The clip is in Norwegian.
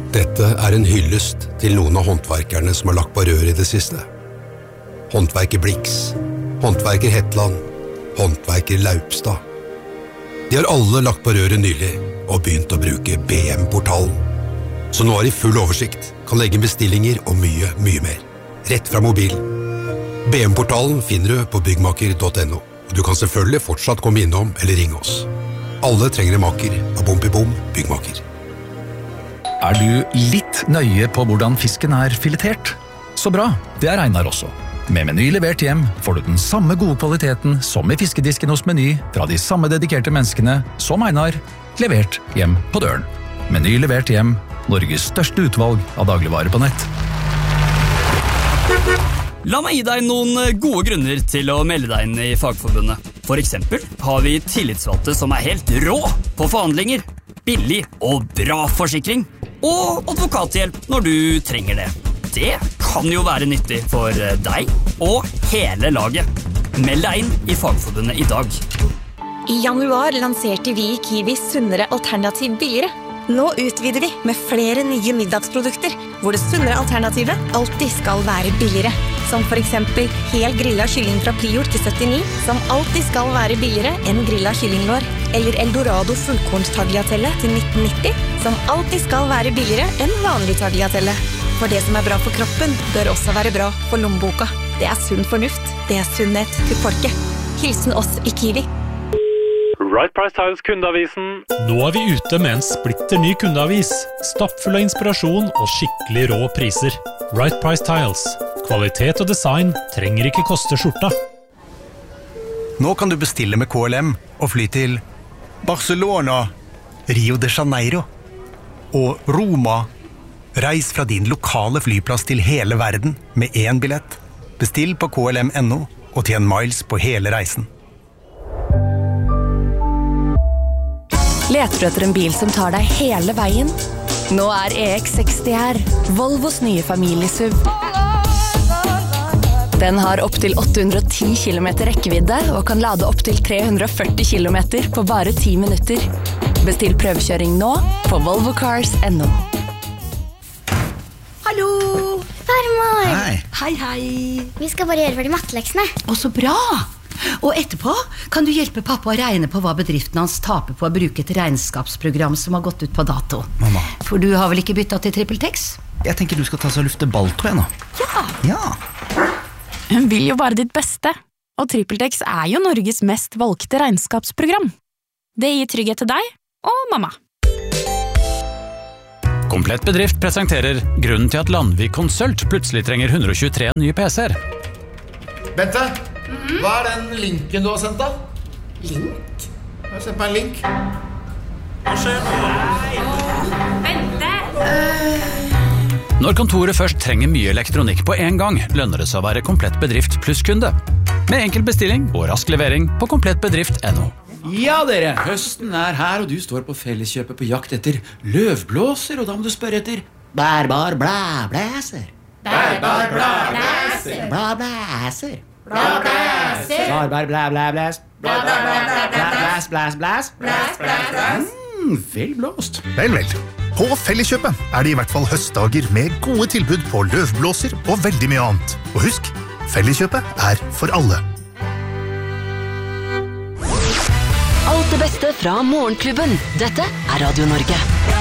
Dette en hyllest til noen av håndverkerne som har lagt på rør i det siste. Håndverker Blix, håndverker Hetland, håndverker Laupstad. De har alle lagt på røret nylig og begynt å bruke BM-portalen. Så nå har de full oversikt, kan legge bestillinger og mye, mye mer. Rett fra mobilen. BM-portalen finner du på byggmaker.no, og du kan selvfølgelig fortsatt komme innom eller ringe oss. Alle trenger en maker av Bom Byggmaker. Du litt nøye på hvordan fisken filetert? Så bra, det Einar også. Med Meny levert hjem får du den samme gode kvaliteten som i fiskedisken hos Meny fra de samme dedikerte menneskene som Einar, levert hjem på døren. Meny levert hjem, Norges største utvalg av dagligvarer på nett. La meg gi deg noen gode grunner til å melde deg inn i Fagforbundet. For eksempel har vi tillitsvalgte som helt rå på forhandlinger, billig og bra forsikring, og advokathjelp når du trenger det. Det kan jo være nyttig for deg og hele laget. Meld deg inn i Fagforbundet i dag. I januar lanserte vi i Kiwi sunnere alternativ billigere. Nå utvider vi med flere nye middagsprodukter, hvor det sunnere alternativet alltid skal være billigere. Som for eksempel hel grillet kylling fra Prior til 79, som alltid skal være billigere enn grillet kyllinglår. Eller Eldorado fullkornstagliatelle til 1990, som alltid skal være billigere enn vanlig tagliatelle. For det som bra for kroppen, bør også være bra for lommeboka. Det sunn fornuft, det sunnhet til folket. Hilsen oss i Kiwi. Right Price Tiles kundeavisen. Nå vi ute med en splitter ny kundeavis. Stappfull av inspirasjon og skikkelig rå priser. Right Price Tiles. Kvalitet og design trenger ikke koste skjorta. Nå kan du bestille med KLM og fly til Barcelona, Rio de Janeiro og Roma. Reis fra din lokale flyplass til hele verden med én billett. Bestill på KLM.no og tjen miles på hele reisen. Leter du etter en bil som tar deg hele veien? Nå EX60 her, Volvos nye familiesuv. Den har opp til 810 km rekkevidde og kan lade opp til 340 km på bare 10 minutter. Bestill prøvekjøring nå på volvocars.no. Hallo! Farmor! Hei! Hei, hei! Vi skal bare gjøre ferdig matteleksene. Å, så bra! Og etterpå kan du hjelpe pappa å regne på hva bedriften hans taper på å bruke et regnskapsprogram som har gått ut på dato. Mamma. For du har vel ikke byttet til TrippelTex? Jeg tenker du skal ta så lufte balltro nå. Ja. Hun vil jo bare ditt beste, og TrippelTex jo Norges mest valgte regnskapsprogram. Det gir trygghet til deg og mamma. Komplett Bedrift presenterer grunnen til at Landvik Konsult plutselig trenger 123 nye PC-er. Bente, hva den linken du har sendt da? Link? Jeg har sendt meg en link. Hva skjer? Bente! Når kontoret først trenger mye elektronikk på en gang, lønner det seg å være Komplett Bedrift pluss-kunde. Med enkel bestilling og rask levering på komplettbedrift.no. Ja, dere, høsten her, og du står på Felleskjøpet på jakt etter løvblåser, og da må du spørre etter bærbar blæblæser. Bærbar blæblæser. Blæblæser. Blæblæser. Bærbar blæblæblæs. Blæblæblæs. Blæs. Vel blåst. Vel. På Felleskjøpet det i hvert fall høstdager med gode tilbud på løvblåser og veldig mye annet. Og husk, Felleskjøpet for alle. Alt det beste fra Morgenklubben. Dette Radio Norge.